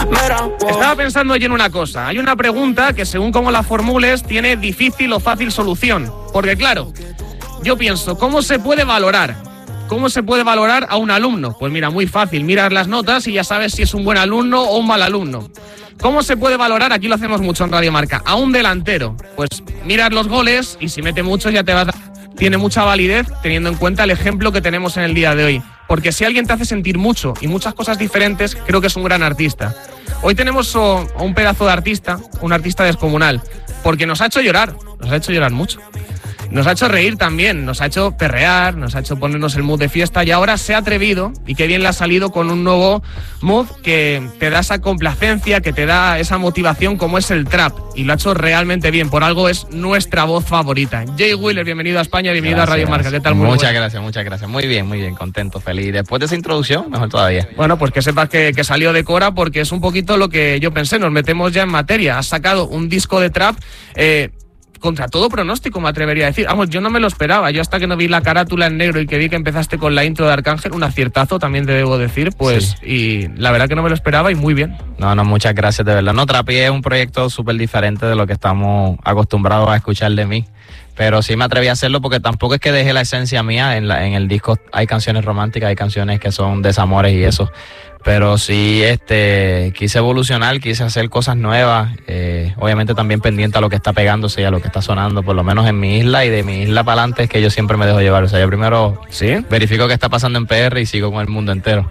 Estaba pensando yo en una cosa. Hay una pregunta que según cómo la formules tiene difícil o fácil solución. Porque claro, yo pienso, ¿cómo se puede valorar? ¿Cómo se puede valorar a un alumno? Pues mira, muy fácil, miras las notas y ya sabes si es un buen alumno o un mal alumno. ¿Cómo se puede valorar? Aquí lo hacemos mucho en Radio Marca. A un delantero, pues miras los goles y si mete muchos ya te vas... Tiene mucha validez teniendo en cuenta el ejemplo que tenemos en el día de hoy. Porque si alguien te hace sentir mucho y muchas cosas diferentes, creo que es un gran artista. Hoy tenemos un pedazo de artista, un artista descomunal, porque nos ha hecho llorar mucho. Nos ha hecho reír también, nos ha hecho perrear, nos ha hecho ponernos el mood de fiesta y ahora se ha atrevido, y qué bien le ha salido con un nuevo mood que te da esa complacencia, que te da esa motivación como es el trap, y lo ha hecho realmente bien, por algo es nuestra voz favorita. Jay Wheeler, bienvenido a España, bienvenido a Radio Marca, ¿qué tal? Muchas gracias, muy bien, contento, feliz. Después de esa introducción, mejor todavía. Bueno, pues que sepas que salió de Cora porque es un poquito lo que yo pensé, nos metemos ya en materia. Has sacado un disco de trap, contra todo pronóstico, me atrevería a decir. Vamos, yo no me lo esperaba. Yo hasta que no vi la carátula en negro y que vi que empezaste con la intro de Arcángel, un aciertazo, también te debo decir, pues, sí. Y la verdad que no me lo esperaba y muy bien. No, muchas gracias, de verdad. No, Trapi es un proyecto súper diferente de lo que estamos acostumbrados a escuchar de mí. Pero sí me atreví a hacerlo porque tampoco es que dejé la esencia mía. En el disco hay canciones románticas, hay canciones que son desamores y eso. Pero sí, quise evolucionar, quise hacer cosas nuevas. Obviamente también pendiente a lo que está pegándose y a lo que está sonando, por lo menos en mi isla, y de mi isla para adelante es que yo siempre me dejo llevar. O sea, yo primero verifico qué está pasando en PR y sigo con el mundo entero.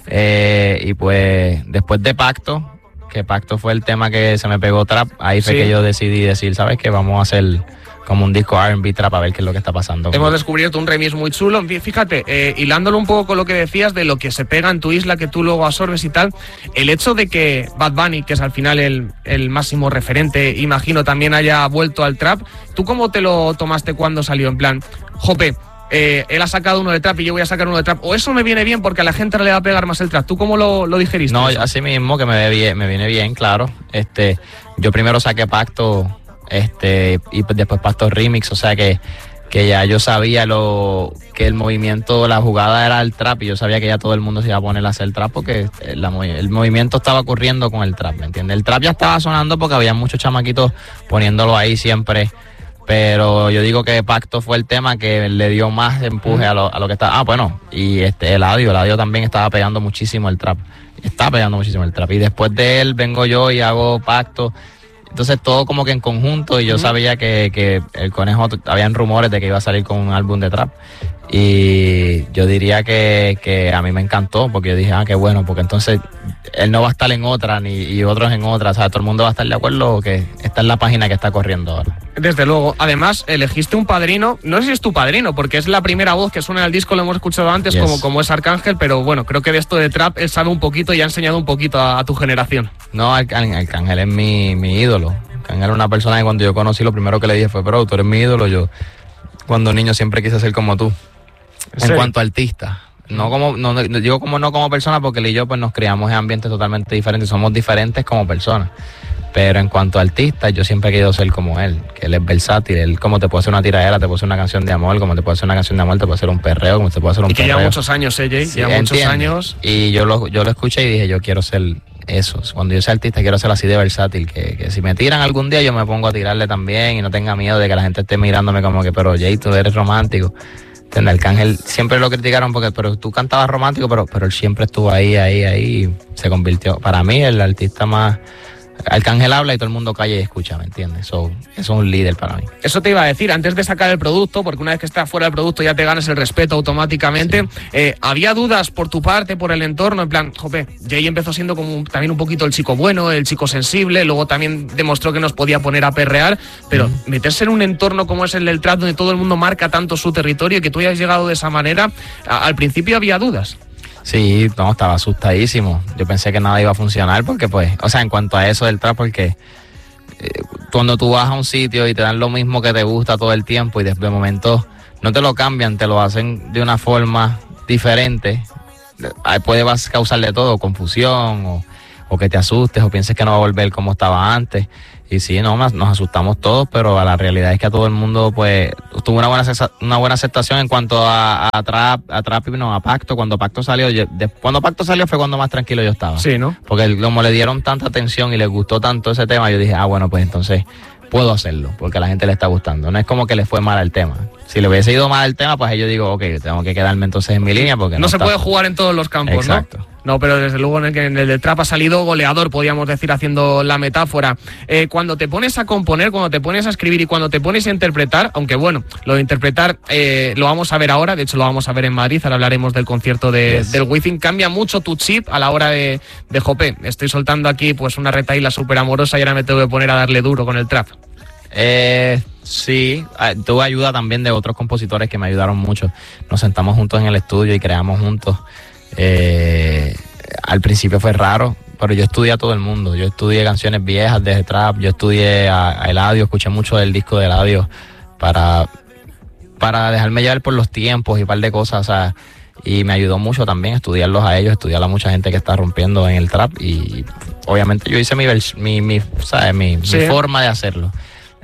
Y pues después de Pacto, que Pacto fue el tema que se me pegó trap, ahí fue que yo decidí decir, ¿sabes qué? Vamos a hacer como un disco R&B trap a ver qué es lo que está pasando. Hemos descubierto un remix muy chulo. Fíjate, hilándolo un poco con lo que decías de lo que se pega en tu isla, que tú luego absorbes y tal, el hecho de que Bad Bunny, que es al final el máximo referente, imagino también haya vuelto al trap, ¿tú cómo te lo tomaste cuando salió? En plan, jope, él ha sacado uno de trap y yo voy a sacar uno de trap, o eso me viene bien porque a la gente le va a pegar más el trap. ¿Tú cómo lo digeriste? No, eso? Así mismo que me viene bien, claro. Yo primero saqué Pacto, y después Pacto Remix, o sea que ya yo sabía que el movimiento, la jugada era el trap, y yo sabía que ya todo el mundo se iba a poner a hacer trap porque el movimiento estaba ocurriendo con el trap, ¿me entiendes? El trap ya estaba sonando porque había muchos chamaquitos poniéndolo ahí siempre, pero yo digo que Pacto fue el tema que le dio más empuje a lo que estaba. Y Eladio también estaba pegando muchísimo el trap, y después de él vengo yo y hago Pacto. Entonces todo como que en conjunto, y yo sabía que el Conejo, habían rumores de que iba a salir con un álbum de trap, y yo diría que a mí me encantó, porque yo dije, qué bueno, porque entonces él no va a estar en otra y otros en otra, o sea, todo el mundo va a estar de acuerdo que esta es la página que está corriendo ahora. Desde luego, además elegiste un padrino, no sé si es tu padrino, porque es la primera voz que suena en el disco, lo hemos escuchado antes, como es Arcángel, pero bueno, creo que de esto de trap él sabe un poquito y ha enseñado un poquito a tu generación. No, Arcángel es mi ídolo. Arcángel era una persona que cuando yo conocí, lo primero que le dije fue, bro, tú eres mi ídolo. Yo cuando niño siempre quise ser como tú. En cuanto a artista, no digo como persona, porque él y yo pues nos criamos en ambientes totalmente diferentes, somos diferentes como personas, pero en cuanto a artista yo siempre he querido ser como él, que él es versátil. Él como te puede hacer una tiradera, te puede hacer una canción de amor, como te puede hacer una canción de amor, te puede hacer un perreo, como te puede hacer un perreo. Y que lleva muchos años, Jay, sí, lleva muchos años. Y yo lo escuché y dije, yo quiero ser eso. Cuando yo sea artista quiero ser así de versátil, que si me tiran algún día yo me pongo a tirarle también y no tenga miedo de que la gente esté mirándome como que, pero Jay, tú eres romántico. Arcángel siempre lo criticaron pero tú cantabas romántico, pero él siempre estuvo ahí, y se convirtió, para mí, el artista más. Arcángel habla y todo el mundo calla y escucha, ¿me entiendes? Eso es un líder para mí. Eso te iba a decir, antes de sacar el producto, porque una vez que estás fuera del producto ya te ganas el respeto automáticamente. Sí. ¿Había dudas por tu parte, por el entorno? En plan, jope, Jay empezó siendo como también un poquito el chico bueno, el chico sensible, luego también demostró que nos podía poner a perrear, pero meterse en un entorno como es el del trap, donde todo el mundo marca tanto su territorio, y que tú hayas llegado de esa manera, al principio había dudas. Sí, estaba asustadísimo. Yo pensé que nada iba a funcionar porque, en cuanto a eso del trap, porque cuando tú vas a un sitio y te dan lo mismo que te gusta todo el tiempo y de momento no te lo cambian, te lo hacen de una forma diferente, puede causarle todo, confusión o o que te asustes o pienses que no va a volver como estaba antes. Y sí, no, nos asustamos todos, pero la realidad es que a todo el mundo pues tuvo una buena aceptación en cuanto a Trap y no, a Pacto. Cuando Pacto salió, cuando Pacto salió fue cuando más tranquilo yo estaba. Sí, ¿no? Porque como le dieron tanta atención y les gustó tanto ese tema, yo dije, bueno, pues entonces puedo hacerlo, porque a la gente le está gustando. No es como que le fue mal el tema. Si le hubiese ido mal el tema, pues ahí yo digo, ok, tengo que quedarme entonces en mi línea, porque no se puede jugar en todos los campos, exacto, ¿no? No, pero desde luego en el de Trap ha salido goleador, podríamos decir, haciendo la metáfora. Cuando te pones a componer, cuando te pones a escribir y cuando te pones a interpretar, aunque bueno, lo de interpretar lo vamos a ver ahora, de hecho lo vamos a ver en Madrid, ahora hablaremos del concierto del Wizzing, cambia mucho tu chip a la hora de jope, estoy soltando aquí pues una retahíla súper amorosa y ahora me tengo que poner a darle duro con el trap. Sí, tuve ayuda también de otros compositores que me ayudaron mucho. Nos sentamos juntos en el estudio y creamos juntos. Al principio fue raro, pero yo estudié a todo el mundo. Yo estudié canciones viejas de trap, yo estudié a Eladio, escuché mucho del disco de Eladio para dejarme llevar por los tiempos y un par de cosas, o sea, y me ayudó mucho también estudiarlos a ellos, estudiar a mucha gente que está rompiendo en el trap y obviamente yo hice mi forma de hacerlo.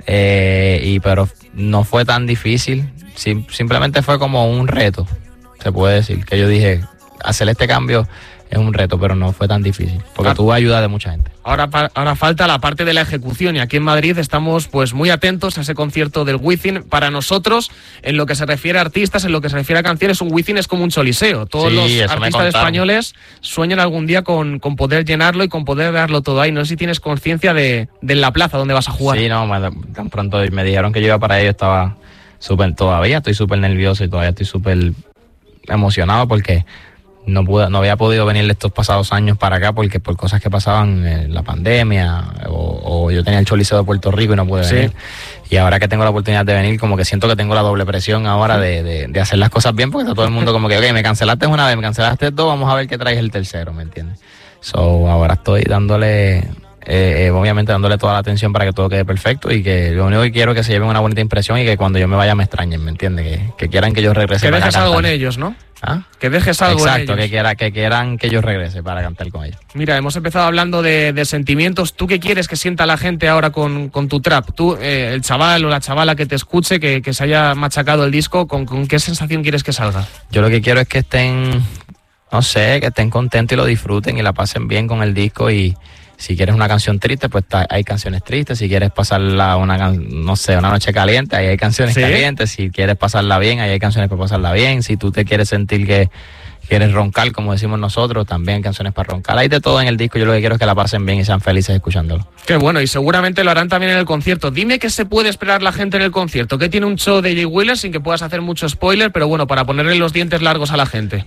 Pero no fue tan difícil, simplemente fue como un reto, se puede decir, que yo dije, hacer este cambio es un reto, pero no fue tan difícil, porque tuve ayuda de mucha gente. Ahora falta la parte de la ejecución y aquí en Madrid estamos pues muy atentos a ese concierto del Wizzing. Para nosotros, en lo que se refiere a artistas, en lo que se refiere a canciones, un Wizzing es como un choliseo. Todos los artistas españoles sueñan algún día con poder llenarlo y con poder darlo todo ahí. No sé si tienes conciencia de la plaza donde vas a jugar. Sí, no, tan pronto me dijeron que yo iba para ello, estaba estoy súper nervioso y todavía estoy súper emocionado porque no había podido venir estos pasados años para acá porque por cosas que pasaban en la pandemia o yo tenía el Choliseo de Puerto Rico y no pude venir. Y ahora que tengo la oportunidad de venir, como que siento que tengo la doble presión ahora de hacer las cosas bien, porque está todo el mundo como que, ok, me cancelaste una vez, me cancelaste dos, vamos a ver qué traes el tercero, ¿me entiendes? Ahora estoy dándole toda la atención para que todo quede perfecto y que lo único que quiero es que se lleven una bonita impresión y que cuando yo me vaya me extrañen, ¿me entiendes? Que quieran que yo regrese. Que dejes algo en ellos, ¿no? Que dejes algo en ellos. Exacto, que quieran que yo regrese para cantar con ellos. Mira, hemos empezado hablando de sentimientos. ¿Tú qué quieres que sienta la gente ahora con tu trap? Tú, el chaval o la chavala que te escuche, que se haya machacado el disco, ¿con qué sensación quieres que salga? Yo lo que quiero es que estén, no sé, que estén contentos y lo disfruten y la pasen bien con el disco y si quieres una canción triste, pues hay canciones tristes. Si quieres pasarla una noche caliente, ahí hay canciones calientes. Si quieres pasarla bien, ahí hay canciones para pasarla bien. Si tú te quieres sentir que quieres roncar, como decimos nosotros, también canciones para roncar. Hay de todo en el disco. Yo lo que quiero es que la pasen bien y sean felices escuchándolo. Qué bueno, y seguramente lo harán también en el concierto. Dime qué se puede esperar la gente en el concierto. ¿Qué tiene un show de Jay Wheeler sin que puedas hacer mucho spoiler? Pero bueno, para ponerle los dientes largos a la gente.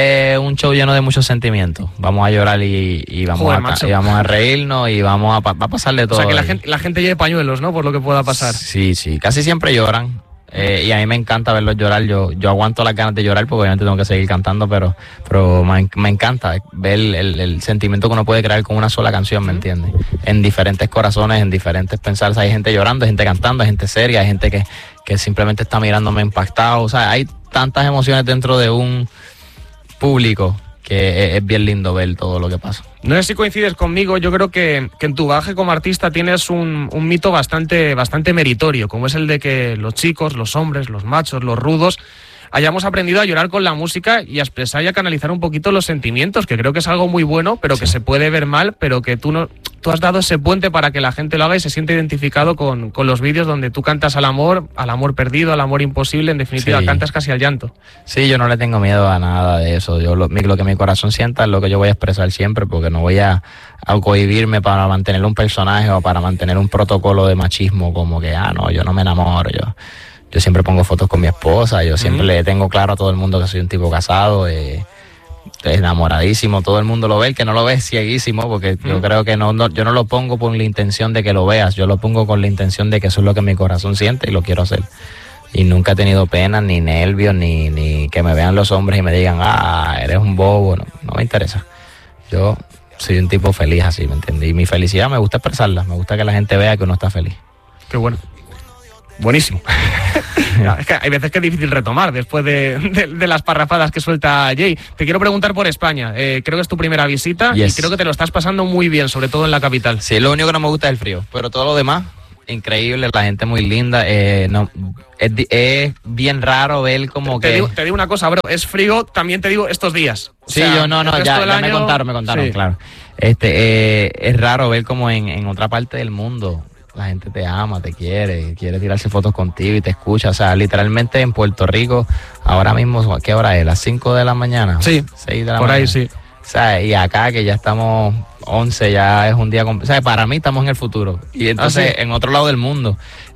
Un show lleno de muchos sentimientos. Vamos a llorar y vamos a reírnos y va a pasarle todo. O sea, que la gente lleve pañuelos, ¿no? Por lo que pueda pasar. Sí, casi siempre lloran. Y a mí me encanta verlos llorar. Yo aguanto las ganas de llorar porque obviamente tengo que seguir cantando, pero me encanta ver el sentimiento que uno puede crear con una sola canción, ¿me entiendes? En diferentes corazones, en diferentes pensares. Hay gente llorando, hay gente cantando, hay gente seria, hay gente que simplemente está mirándome impactado. O sea, hay tantas emociones dentro de un público que es bien lindo ver todo lo que pasa. No sé si coincides conmigo, yo creo que en tu bagaje como artista tienes un mito bastante meritorio, como es el de que los chicos, los hombres, los machos, los rudos, hayamos aprendido a llorar con la música y a expresar y a canalizar un poquito los sentimientos, que creo que es algo muy bueno, pero que se puede ver mal, pero que tú has dado ese puente para que la gente lo haga y se siente identificado con los vídeos donde tú cantas al amor perdido, al amor imposible, en definitiva, cantas casi al llanto. Sí, yo no le tengo miedo a nada de eso. Lo que mi corazón sienta es lo que yo voy a expresar siempre, porque no voy a cohibirme para mantener un personaje o para mantener un protocolo de machismo, como que, no, yo no me enamoro, yo siempre pongo fotos con mi esposa, yo siempre le tengo claro a todo el mundo que soy un tipo casado, enamoradísimo, todo el mundo lo ve, el que no lo ve es cieguísimo, porque yo creo que yo no lo pongo con la intención de que lo veas, yo lo pongo con la intención de que eso es lo que mi corazón siente y lo quiero hacer. Y nunca he tenido pena, ni nervios, ni que me vean los hombres y me digan, eres un bobo, no me interesa. Yo soy un tipo feliz así, ¿me entiendes? Y mi felicidad me gusta expresarla, me gusta que la gente vea que uno está feliz. Qué bueno. Buenísimo. Es que hay veces que es difícil retomar después de las parrafadas que suelta Jay. Te quiero preguntar por España. Creo que es tu primera visita y creo que te lo estás pasando muy bien, sobre todo en la capital. Sí, lo único que no me gusta es el frío, pero todo lo demás, increíble, la gente muy linda. Es bien raro ver como te digo una cosa, bro, es frío, también te digo estos días. Sí, ya me contaron, sí. Claro. Es raro ver como en otra parte del mundo la gente te ama, te quiere tirarse fotos contigo y te escucha. O sea, literalmente en Puerto Rico, ahora mismo, ¿qué hora es? ¿Las 5 de la mañana? Sí, 6 de la por mañana. Ahí sí. O sea, y acá que ya estamos 11, ya es un día... O sea, para mí estamos en el futuro. Y entonces, en otro lado del mundo.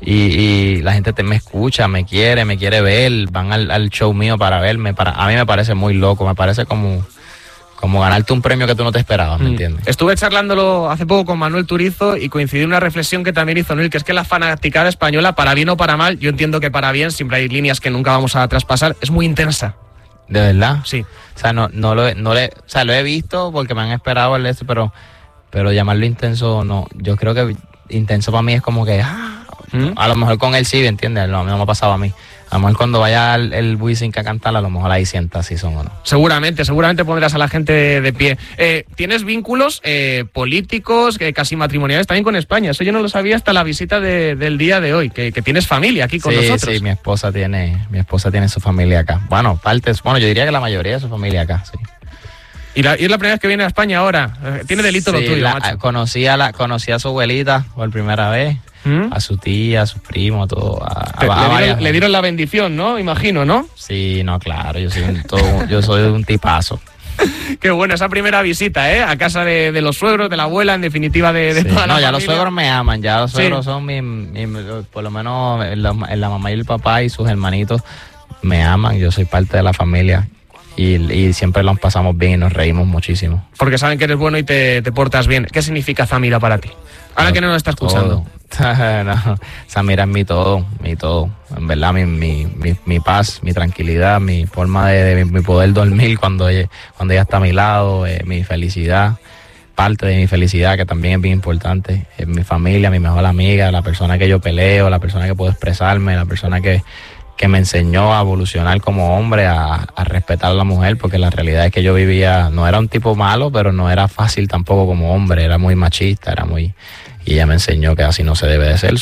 Y la gente me escucha, me quiere ver, van al show mío para verme. A mí me parece muy loco, me parece como ganarte un premio que tú no te esperabas, ¿me entiendes? Estuve charlándolo hace poco con Manuel Turizo y coincidí en una reflexión que también hizo Noel, que es que la fanaticada española, para bien o para mal, yo entiendo que para bien, siempre hay líneas que nunca vamos a traspasar, es muy intensa. ¿De verdad? Sí. O sea, lo he visto porque me han esperado el pero llamarlo intenso, no. Yo creo que intenso para mí es como que, a lo mejor con él sí, ¿entiendes? No me ha pasado a mí. A lo mejor cuando vaya el Wisin a cantar, a lo mejor ahí sientas si son o no. Seguramente pondrás a la gente de pie. ¿Tienes vínculos políticos, casi matrimoniales también con España? Eso yo no lo sabía hasta la visita del día de hoy, que tienes familia aquí con nosotros. Sí, mi esposa tiene su familia acá. Bueno, yo diría que la mayoría de su familia acá, sí. Y es la primera vez que viene a España ahora. Tiene delito lo tuyo, macho. Conocí a su abuelita por primera vez. A su tía, a sus primos, todo. Le dieron la bendición, ¿no? Imagino, ¿no? Sí, no, claro, yo soy un tipazo. Qué bueno, esa primera visita, a casa de los suegros, de la abuela, en definitiva de toda la familia. Ya los suegros me aman, ya los suegros son por lo menos la mamá y el papá y sus hermanitos me aman, yo soy parte de la familia. Y siempre nos pasamos bien y nos reímos muchísimo. Porque saben que eres bueno y te portas bien. ¿Qué significa Zamira para ti? Ahora que no nos está escuchando. No, Zamira es mi todo. En verdad, mi paz, mi tranquilidad, mi forma de mi poder dormir cuando ella está a mi lado, mi felicidad. Parte de mi felicidad, que también es bien importante, es mi familia, mi mejor amiga, la persona que yo peleo, la persona que puedo expresarme, la persona que me enseñó a evolucionar como hombre, a respetar a la mujer, porque la realidad es que yo vivía, no era un tipo malo, pero no era fácil tampoco como hombre, era muy machista, y ella me enseñó que así no se debe de ser.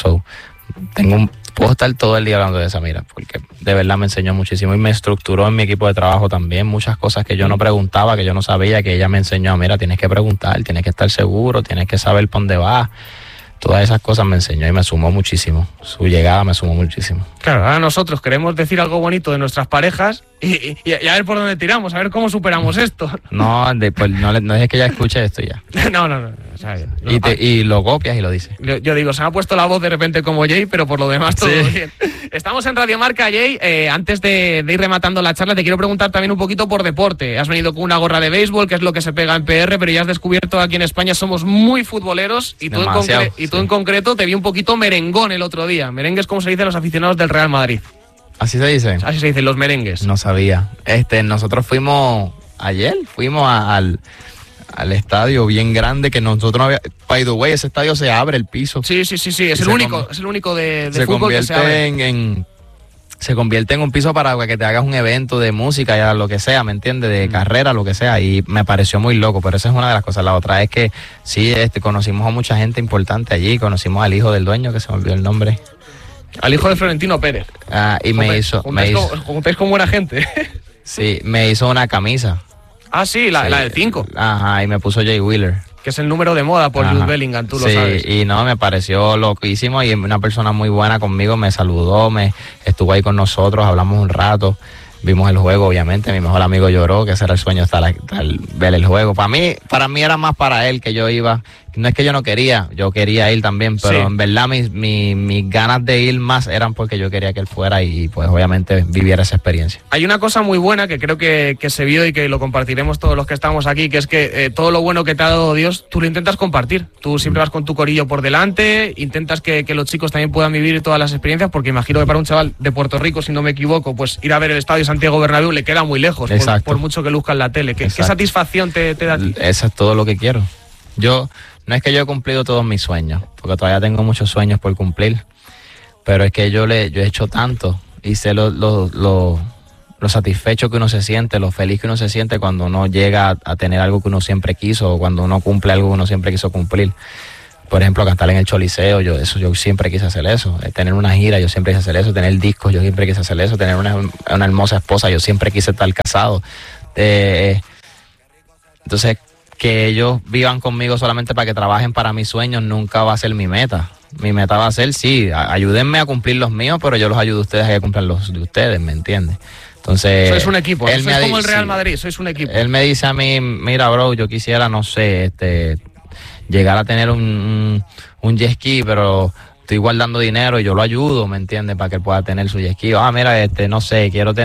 Puedo estar todo el día hablando de Zamira, porque de verdad me enseñó muchísimo y me estructuró en mi equipo de trabajo también, muchas cosas que yo no preguntaba, que yo no sabía, que ella me enseñó. Mira, tienes que preguntar, tienes que estar seguro, tienes que saber por dónde vas. Todas esas cosas me enseñó y me sumó muchísimo. Su llegada me sumó muchísimo. Claro, ahora nosotros queremos decir algo bonito de nuestras parejas y a ver por dónde tiramos, a ver cómo superamos esto. No, no es que ya escuche esto ya. No. O sea, y lo copias y lo dices. Yo digo, se me ha puesto la voz de repente como Jay, pero por lo demás todo bien. Estamos en Radio Marca, Jay. Antes de ir rematando la charla, te quiero preguntar también un poquito por deporte. Has venido con una gorra de béisbol, que es lo que se pega en PR, pero ya has descubierto aquí en España somos muy futboleros y tú en concreto te vi un poquito merengón el otro día. Merengue es como se dice a los aficionados del Real Madrid. ¿Así se dice? Así se dicen los merengues. No sabía. Nosotros fuimos al estadio bien grande que nosotros no había. By the way, ese estadio se abre el piso. Sí. Es el único de fútbol que se abre. Se convierte en un piso para que te hagas un evento de música, ya lo que sea, ¿me entiendes? De carrera, lo que sea. Y me pareció muy loco, pero esa es una de las cosas. La otra es que sí, conocimos a mucha gente importante allí. Conocimos al hijo del dueño, que se me olvidó el nombre. Al hijo de Florentino Pérez. Juntáis con buena gente. Sí, me hizo una camisa. Ah, sí, la del 5. Ajá, y me puso Jay Wheeler. Que es el número de moda por Jude Bellingham, tú lo sabes. Sí, y no, me pareció loquísimo y una persona muy buena conmigo, me saludó, estuvo ahí con nosotros, hablamos un rato, vimos el juego, obviamente, mi mejor amigo lloró, que ese era el sueño hasta ver el juego. Para mí era más para él que yo iba. No es que yo no quería, yo quería ir también, pero en verdad mis ganas de ir más eran porque yo quería que él fuera y pues obviamente viviera esa experiencia. Hay una cosa muy buena que creo que se vio y que lo compartiremos todos los que estamos aquí, que es que todo lo bueno que te ha dado Dios, tú lo intentas compartir. Tú siempre vas con tu corillo por delante, intentas que los chicos también puedan vivir todas las experiencias, porque imagino que para un chaval de Puerto Rico, si no me equivoco, pues ir a ver el estadio Santiago Bernabéu le queda muy lejos, por mucho que luzca en la tele. ¿Qué satisfacción te da a ti? Eso es todo lo que quiero. No es que yo he cumplido todos mis sueños, porque todavía tengo muchos sueños por cumplir, pero es que yo he hecho tanto y sé lo satisfecho que uno se siente, lo feliz que uno se siente cuando uno llega a tener algo que uno siempre quiso, o cuando uno cumple algo que uno siempre quiso cumplir. Por ejemplo, cantar en el Choliseo, yo siempre quise hacer eso. Tener una gira, yo siempre quise hacer eso. Tener discos, yo siempre quise hacer eso. Tener una hermosa esposa, yo siempre quise estar casado. Entonces, que ellos vivan conmigo solamente para que trabajen para mis sueños nunca va a ser mi meta. Mi meta va a ser, sí, ayúdenme a cumplir los míos, pero yo los ayudo a ustedes a que cumplan los de ustedes, ¿me entiendes? Entonces, sois un equipo, sois como el Real Madrid, sois un equipo. Él me dice a mí, mira, bro, yo quisiera, no sé, llegar a tener un jet ski, pero estoy guardando dinero y yo lo ayudo, ¿me entiendes? Para que él pueda tener su jet ski. Mira, no sé, quiero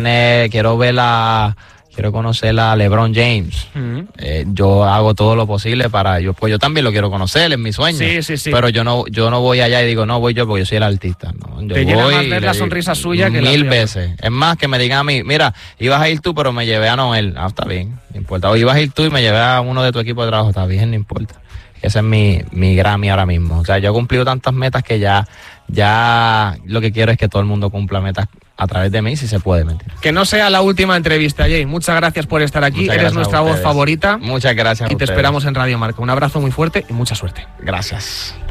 conocer a LeBron James. Yo hago todo lo posible pues yo también lo quiero conocer, es mi sueño. Sí. Pero yo no voy allá y digo, no voy yo porque yo soy el artista. No, yo te llena más ver la sonrisa suya que mil veces. Es más, que me digan a mí, mira, ibas a ir tú, pero me llevé a Noel. Está bien, no importa. O ibas a ir tú y me llevé a uno de tu equipo de trabajo. Está bien, no importa. Ese es mi Grammy ahora mismo. O sea, yo he cumplido tantas metas que ya lo que quiero es que todo el mundo cumpla metas a través de mí, si se puede, mentir. Que no sea la última entrevista, Jay. Muchas gracias por estar aquí. Eres nuestra voz favorita. Muchas gracias. Y te esperamos en Radio Marca. Un abrazo muy fuerte y mucha suerte. Gracias.